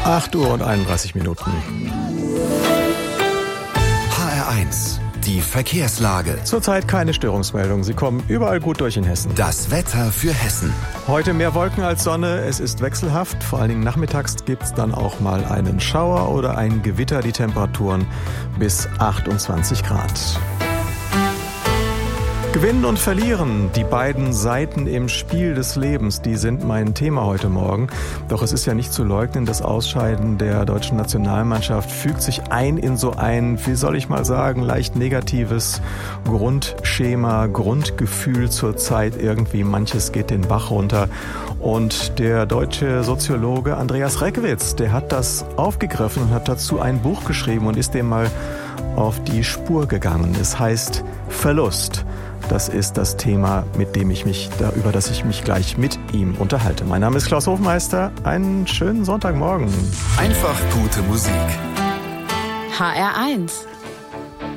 8:31 Uhr. HR1, die Verkehrslage. Zurzeit keine Störungsmeldungen. Sie kommen überall gut durch in Hessen. Das Wetter für Hessen. Heute mehr Wolken als Sonne. Es ist wechselhaft. Vor allen Dingen nachmittags gibt es dann auch mal einen Schauer oder ein Gewitter. Die Temperaturen bis 28 Grad. Gewinnen und verlieren, die beiden Seiten im Spiel des Lebens, die sind mein Thema heute Morgen. Doch es ist ja nicht zu leugnen, das Ausscheiden der deutschen Nationalmannschaft fügt sich ein in so ein, wie soll ich mal sagen, leicht negatives Grundschema, Grundgefühl zur Zeit. Irgendwie manches geht den Bach runter. Und der deutsche Soziologe Andreas Reckwitz, der hat das aufgegriffen und hat dazu ein Buch geschrieben und ist dem mal auf die Spur gegangen. Es heißt Verlust. Das ist das Thema, über das ich mich gleich mit ihm unterhalte. Mein Name ist Klaus Hofmeister. Einen schönen Sonntagmorgen. Einfach gute Musik. HR1